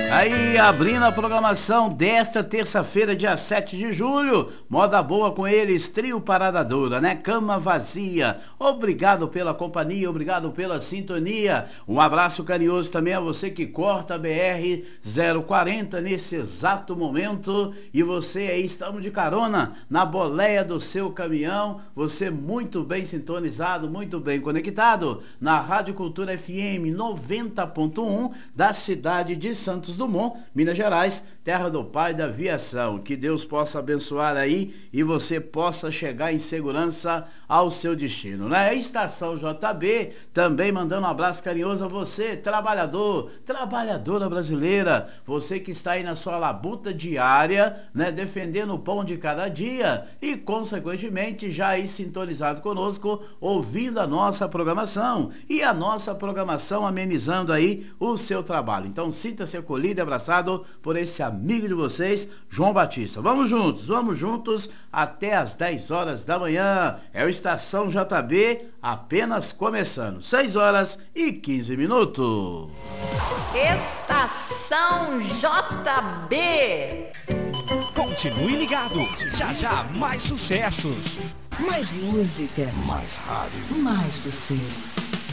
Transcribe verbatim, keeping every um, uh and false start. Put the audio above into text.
Aí, abrindo a programação desta terça-feira, dia sete de julho, moda boa com eles, trio Parada Dura, né? Cama Vazia. Obrigado pela companhia, obrigado pela sintonia. Um abraço carinhoso também a você que corta a B R zero quarenta nesse exato momento. E você aí, estamos de carona na boleia do seu caminhão. Você muito bem sintonizado, muito bem conectado na Rádio Cultura F M noventa ponto um da cidade de Santos Dumont, Minas Gerais, terra do pai da aviação. Que Deus possa abençoar aí e você possa chegar em segurança ao seu destino, né? Estação J B, também mandando um abraço carinhoso a você, trabalhador, trabalhadora brasileira, você que está aí na sua labuta diária, né? Defendendo o pão de cada dia e, consequentemente, já aí sintonizado conosco, ouvindo a nossa programação e a nossa programação amenizando aí o seu trabalho. Então, sinta-se acolhido e abraçado por esse amigo de vocês, João Batista. Vamos juntos, vamos juntos até as dez horas da manhã. É o Estação J B apenas começando. seis horas e quinze minutos. Estação J B. Continue ligado. Já já mais sucessos. Mais música. Mais rádio. Mais você.